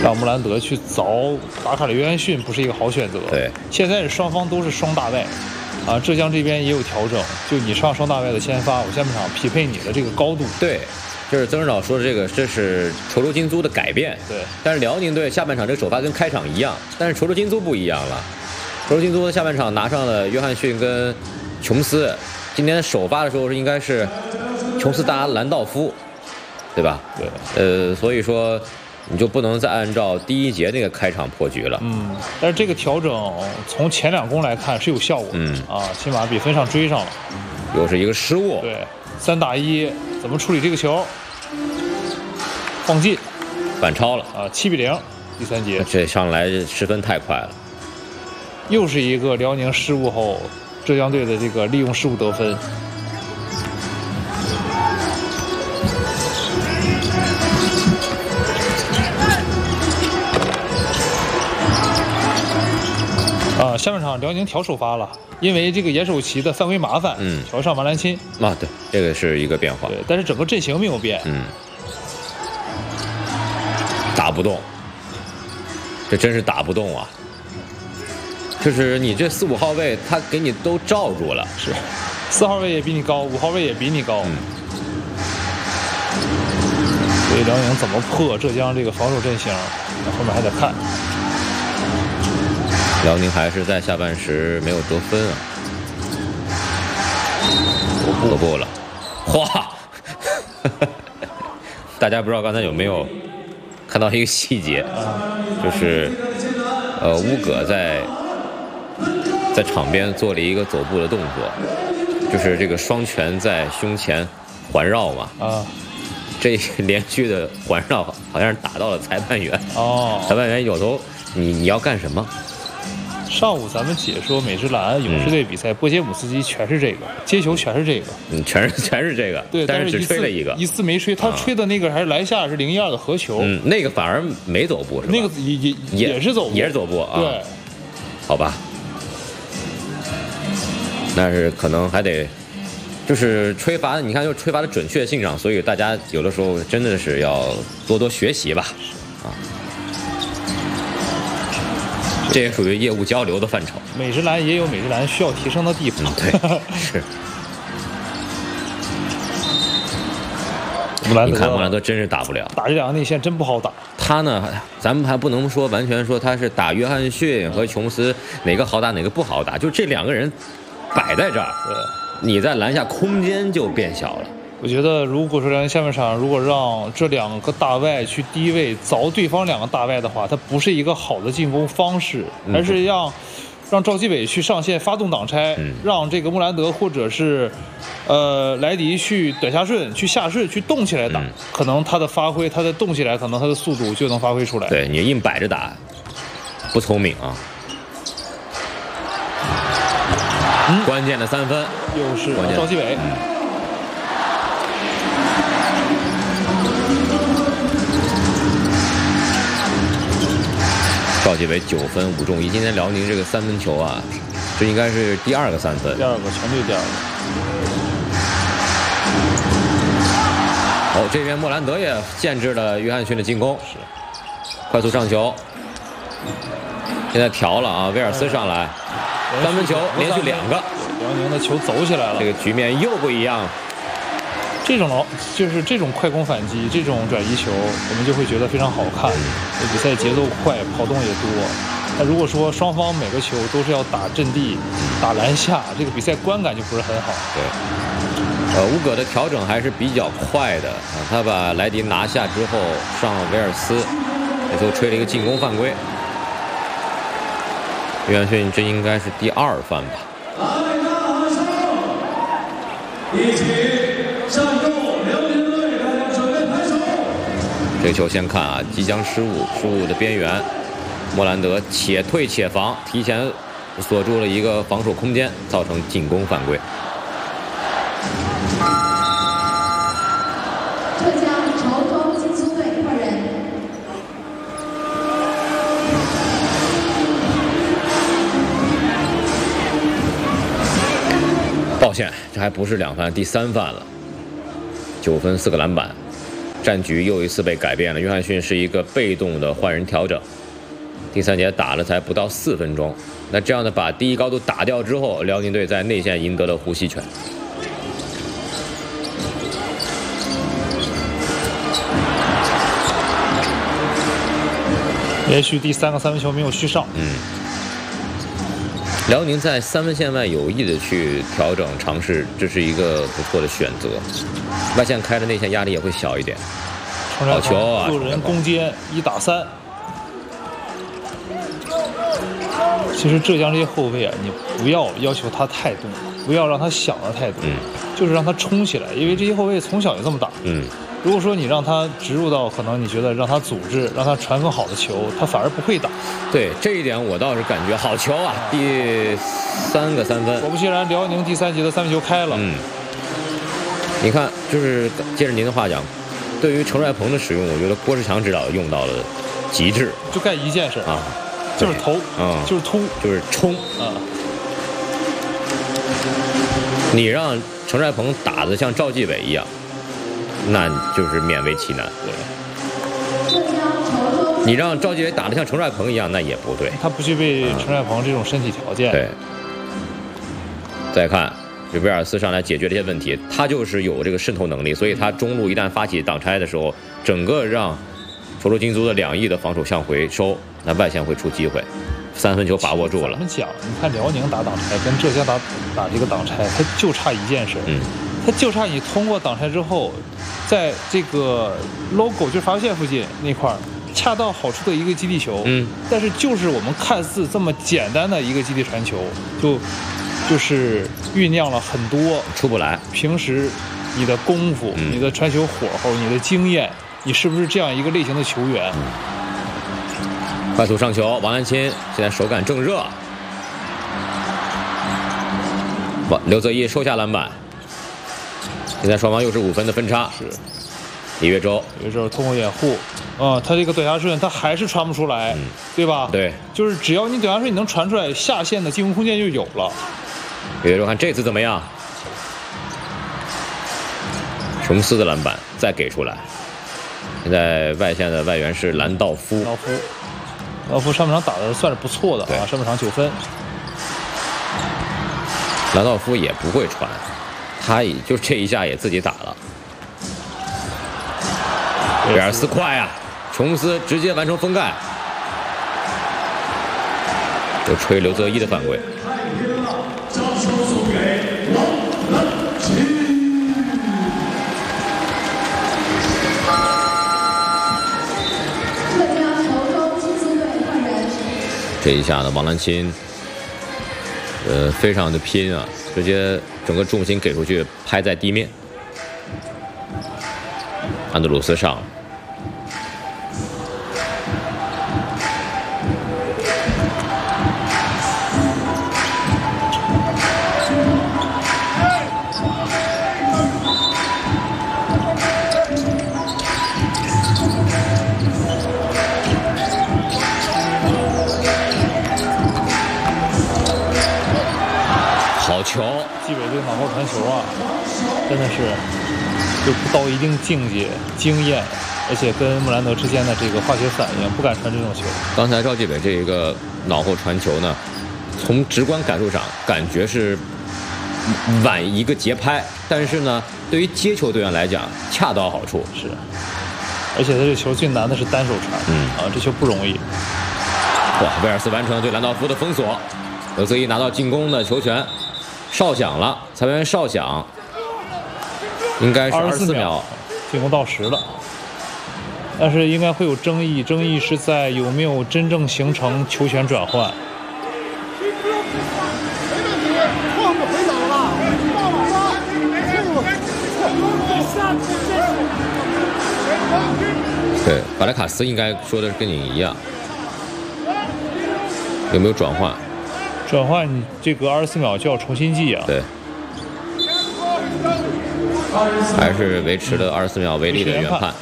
让穆兰德去凿打卡里约翰逊不是一个好选择。 对， 现在双方都是双大外，啊，浙江这边也有调整，就你上双大外的先发，我下半场匹配你的这个高度。 对，就是曾指导说的这个，这是滁州金租的改变。 对， 但是辽宁队下半场这个首发跟开场一样，但是滁州金租不一样了。滁州金租下半场拿上了约翰逊跟琼斯，今天首发的时候应该是琼斯搭兰道夫，对吧？ 对。 所以说你就不能再按照第一节那个开场破局了。 但是这个调整从前2攻来看是有效果。起码比分上追上了。 又是一个失误。 对，3打1，怎么处理这个球？放进， 反超了啊，7比0，第3节。 这上来失分太快了。 又是一个辽宁失误后，浙江队的这个利用失误得分。下半场辽宁调首发了，因为这个严守奇的犯规麻烦，调上王兰钦。 对，这个是一个变化。 对，但是整个阵型没有变。 打不动，这真是打不动啊！就是你这4、5号位，他给你都罩住了。 是，4号位也比你高，5号位也比你高。所以辽宁怎么破浙江这个防守阵型，后面还得看。 辽宁还是在下半时没有得分啊，得不了，哗！大家不知道刚才有没有看到一个细节，就是乌葛在场边做了一个走步的动作，就是这个双拳在胸前环绕嘛。这连续的环绕好像是打到了裁判员。裁判员有头你要干什么？ 上午咱们解说美职篮勇士队比赛，波杰姆斯基全是这个接球，全是这个， 全是这个。 对， 但是只吹了一次没吹，他吹的那个还是篮下是0-1-2的合球， 那个反而没走步是吧？ 那个也是走步， 也是走步啊。 对， 好吧，但是可能还得就是吹罚，你看就是吹罚的准确性上，所以大家有的时候真的是要多多学习吧，这也属于业务交流的范畴。 美职篮也有美职篮需要提升的地方。 对，是。你看穆兰德真是打不了， 打这2个内线真不好打。 他呢，咱们还不能说完全说他是打约翰逊和琼斯哪个好打哪个不好打，就这2个人摆在这儿，你在篮下空间就变小了。 我觉得，如果说下半场如果让这2个大外去低位凿对方2个大外的话，它不是一个好的进攻方式，而是让赵继伟去上线发动挡拆，让这个穆兰德或者是莱迪去短下顺、去下顺、去动起来打，可能他的发挥，他的动起来，可能他的速度就能发挥出来。 对，你硬摆着打，不聪明啊。关键的3分， 又是赵继伟。 赵继伟9分5中1，今天辽宁这个3分球啊，这应该是第2个3分， 第2个全队第2个。 这边莫兰德也限制了约翰逊的进攻，是快速上球，现在调了啊，威尔斯上来，3分球连续2个， 辽宁的球走起来了， 这个局面又不一样。 就是这种快攻反击，这种转移球，我们就会觉得非常好看。比赛节奏快，跑动也多。那如果说双方每个球都是要打阵地、打篮下，这个比赛观感就不是很好。 对，乌葛的调整还是比较快的啊，他把莱迪拿下之后上威尔斯，这球吹了一个进攻犯规。约翰逊这应该是第2犯吧。这个球先看啊，即将失误的边缘，莫兰德且退且防，提前锁住了一个防守空间，造成进攻犯规。 浙江滁州金苏队换人。 抱歉，这还不是2犯，第3犯了。9分4个篮板， 战局又一次被改变了。约翰逊是一个被动的换人调整。第3节打了才不到4分钟，那这样的把第一高度打掉之后，辽宁队在内线赢得了呼吸权。 连续第3个3分球没有续上。 辽宁在3分线外有意的去调整尝试，这是一个不错的选择。外线开的内线压力也会小一点。好球啊！ 路人攻坚1打3。其实浙江这些后卫啊，你不要要求他太多，不要让他想的太多，就是让他冲起来，因为这些后卫从小就这么打。如果说你让他植入到可能你觉得让他组织，让他传更好的球，他反而不会打。 对这一点我倒是感觉好球啊！第3个3分。 果不其然，辽宁第3节的3分球开了。 你看，就是接着您的话讲，对于程帅鹏的使用，我觉得郭士强指导用到了极致， 就干一件事啊，就是投，就是突， 就是冲啊。 你让程帅鹏打得像赵继伟一样，那就是勉为其难。你让赵继伟打得像程帅鹏一样，那也不对。 他不具备程帅鹏这种身体条件。 对。再看。这威尔斯上来解决这些问题，他就是有这个渗透能力，所以他中路一旦发起挡拆的时候，整个让滁州金足的2翼的防守向回收，那外线会出机会，3分球把握住了。 怎么讲？你看辽宁打挡拆跟浙江打这个挡拆，他就差一件事，他就差你通过挡拆之后，在这个 logo 就是罚球线附近那块儿恰到好处的一个基地球，但是就是我们看似这么简单的一个基地传球，就是酝酿了很多出不来。 平时你的功夫、你的传球火候、你的经验，你是不是这样一个类型的球员？ 快速上球，王兰钦现在手感正热。刘泽一收下篮板。现在双方又是5分的分差。 是。 李月洲通过掩护，他这个短下顺他还是传不出来，对吧？ 对。 就是只要你短下顺你能传出来，下线的进攻空间就有了。 李月洲看这次怎么样？琼斯的篮板再给出来。现在外线的外援是兰道夫。 兰道夫上半场打的算是不错的啊，上半场9分。 兰道夫也不会传，他也就这一下也自己打了。贝尔斯快啊！琼斯直接完成封盖，又吹刘泽一的犯规。这一下呢，王兰钦，非常的拼啊，直接整个重心给出去，拍在地面。安德鲁斯上了。好球！ 纪委这个脑后传球啊，真的是就不到一定境界、经验，而且跟穆兰德之间的这个化学反应，不敢传这种球。 刚才赵继伟这一个脑后传球呢，从直观感受上感觉是晚一个节拍，但是呢，对于接球队员来讲恰到好处。 是，而且他这球最难的是单手传，这球不容易。 哇，威尔斯完成了对兰道夫的封锁，刘泽一拿到进攻的球权。哨响了，裁判员哨响，应该是24秒， 进攻到10了，但是应该会有争议，争议是在有没有真正形成球权转换。 对，巴莱卡斯应该说的是跟你一样，有没有转换？ 转换这个24秒就要重新计啊。 对，还是维持了24秒为例的原判。